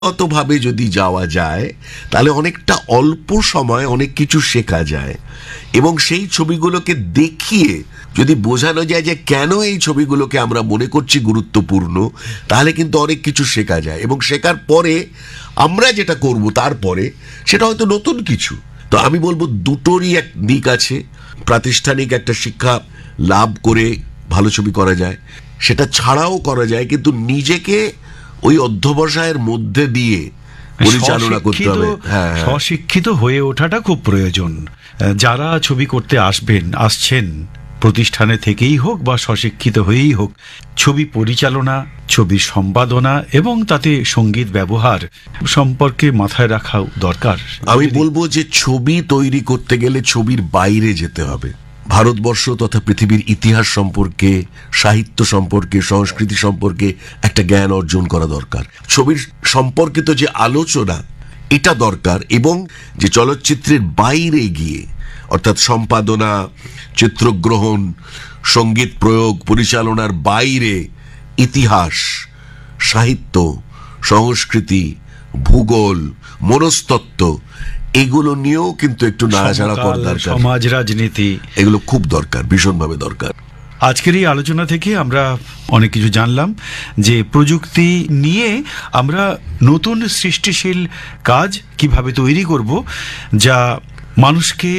অতভাবে যদি যাওয়া যায় তাহলে অনেকটা অল্প সময় অনেক কিছু শেখা যায়, এবং সেই ছবিগুলোকে দেখিয়ে যদি বোঝানো যায় যে কেন এই ছবিগুলোকে আমরা মনে করছি গুরুত্বপূর্ণ, তাহলে কিন্তু অনেক কিছু শেখা যায়। এবং শেখার পরে আমরা যেটা করব তারপরে সেটা হয়তো নতুন কিছু। তো আমি বলবো দুটোরই এক দিক আছে। প্রাতিষ্ঠানিক একটা শিক্ষা লাভ করে ভালো ছবি করা যায়, সেটা ছাড়াও করা যায়, কিন্তু নিজেকে ওই অধ্যবসায়ের মধ্যে দিয়ে পরিচালনা করতে হবে। স্বশিক্ষিত হয়ে ওঠাটা খুব প্রয়োজন। যারা ছবি করতে আসছেন প্রতিষ্ঠানে থেকেই হোক বা স্বশিক্ষিত হয়েই হোক, ছবি পরিচালনা, ছবির সম্পাদনা এবং তাতে সঙ্গীত ব্যবহার সম্পর্কে মাথায় রাখা দরকার। আমি বলবো যে ছবি তৈরি করতে গেলে ছবির বাইরে যেতে হবে। ভারতবর্ষ তথা পৃথিবীর ইতিহাস সম্পর্কে, সাহিত্য সম্পর্কে, সংস্কৃতি সম্পর্কে একটা জ্ঞান অর্জন করা দরকার। ছবির সম্পর্কিত যে আলোচনা এটা দরকার, এবং যে চলচ্চিত্রের বাইরে গিয়ে অর্থাৎ সম্পাদনা, চিত্রগ্রহণ, সঙ্গীত প্রয়োগ, পরিচালনার বাইরে ইতিহাস, সাহিত্য, সংস্কৃতি, ভূগোল, মনস্তত্ত্ব এগুলো নিয়েও কিন্তু একটু নাড়াচাড়া করা দরকার। সমাজ রাজনীতি এগুলো খুব দরকার, ভীষণভাবে দরকার। আজকের এই আলোচনা থেকে আমরা অনেক কিছু জানলাম যে প্রযুক্তি নিয়ে আমরা নতুন সৃষ্টিশীল কাজ কিভাবে তৈরি করব যা মানুষকে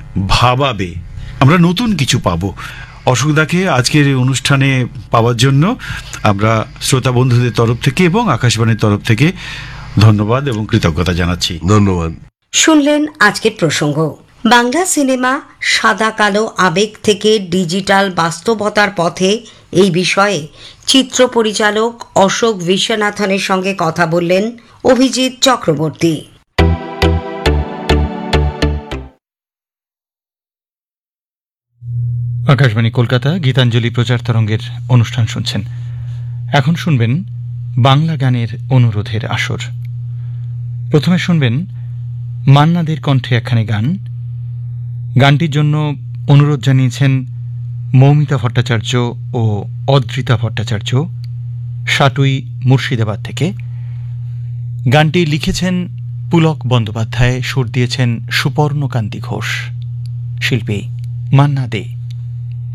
ভাবাবে, আমরা নতুন কিছু পাবো। অশোকদাকে আজকের এই অনুষ্ঠানে পাওয়ার জন্য আমরা শ্রোতা বন্ধুদের তরফ থেকে এবং আকাশবাণীর তরফ থেকে ধন্যবাদ এবং কৃতজ্ঞতা জানাচ্ছি। ধন্যবাদ। শুনলেন আজকের প্রসঙ্গ। বাংলা সিনেমা সাদা কালো আবেগ থেকে ডিজিটাল বাস্তবতার পথে, এই বিষয়ে চিত্র পরিচালক অশোক বিশ্বনাথনের সঙ্গে কথা বললেন অভিজিৎ চক্রবর্তী। আকাশবাণী কলকাতা গীতাঞ্জলি প্রচার তরঙ্গের অনুষ্ঠান শুনছেন। এখন শুনবেন বাংলা গানের অনুরোধের আসর। প্রথমে শুনবেন মান্না দের কণ্ঠে একখানি গান। গানটির জন্য অনুরোধ জানিয়েছেন মৌমিতা ভট্টাচার্য ও অদ্রিতা ভট্টাচার্য, সাটুই, মুর্শিদাবাদ থেকে। গানটি লিখেছেন পুলক বন্দ্যোপাধ্যায়, সুর দিয়েছেন সুপর্ণকান্তি ঘোষ, শিল্পী মান্না দে।